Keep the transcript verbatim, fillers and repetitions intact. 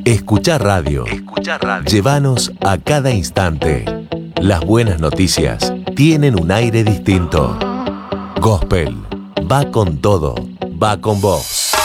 Escuchá radio. Escuchá radio. Llévanos a cada instante. Las buenas noticias tienen un aire distinto. Gospel va con todo, va con vos.